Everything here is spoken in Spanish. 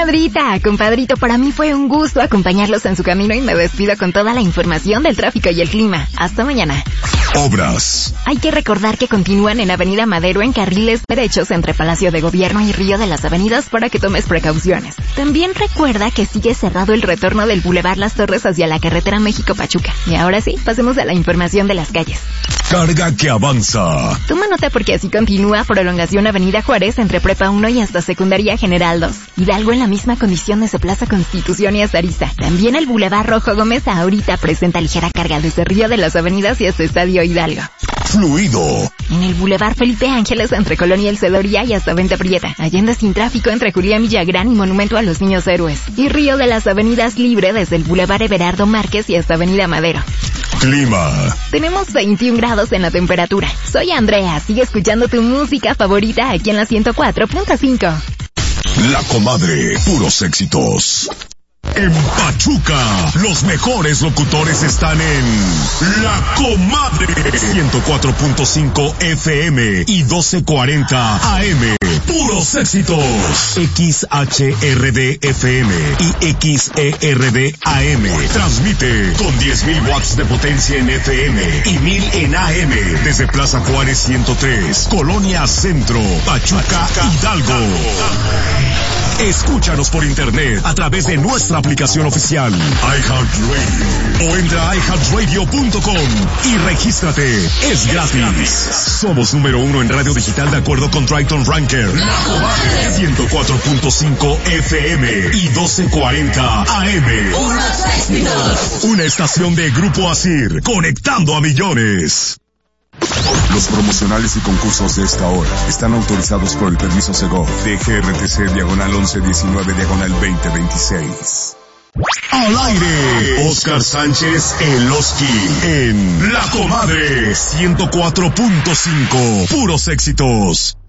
Comadrita, compadrito, para mí fue un gusto acompañarlos en su camino y me despido con toda la información del tráfico y el clima. Hasta mañana. Obras. Hay que recordar que continúan en Avenida Madero en carriles derechos entre Palacio de Gobierno y Río de las Avenidas para que tomes precauciones. También recuerda que sigue cerrado el retorno del Boulevard Las Torres hacia la carretera México-Pachuca. Y ahora sí, pasemos a la información de las calles. Carga que avanza. Toma nota porque así continúa prolongación Avenida Juárez entre Prepa 1 y hasta Secundaria General 2. Hidalgo en la misma condición desde Plaza Constitución y hasta Ariza. También el Boulevard Rojo Gómez ahorita presenta ligera carga desde Río de las Avenidas y hasta Estadio Hidalgo. Fluido. En el Boulevard Felipe Ángeles entre Colonia El Cedoría y hasta Venta Prieta. Allende sin tráfico entre Julián Villagrán y Monumento a los Niños Héroes. Y Río de las Avenidas libre desde el Boulevard Everardo Márquez y hasta Avenida Madero. Clima. Tenemos 21 grados en la temperatura. Soy Andrea, sigue escuchando tu música favorita aquí en la 104.5. La Comadre, puros éxitos. En Pachuca, los mejores locutores están en La Comadre. 104.5 FM y 1240 AM. Puros éxitos. XHRD FM y XERD AM. Transmite con 10.000 watts de potencia en FM y 1.000 en AM. Desde Plaza Juárez 103, Colonia Centro, Pachuca, Hidalgo. Escúchanos por internet a través de nuestra aplicación oficial iHeartRadio o entra a iHeartRadio.com y regístrate. Es gratis. Somos número 1 en radio digital de acuerdo con Triton Ranker. 104.5 FM y 1240 AM. Una estación de Grupo Asir, conectando a millones. Los promocionales y concursos de esta hora están autorizados por el permiso Segov de GRTC diagonal 1119 diagonal 2026. Al aire, Oscar Sánchez El Oski en La Comadre 104.5. Puros éxitos.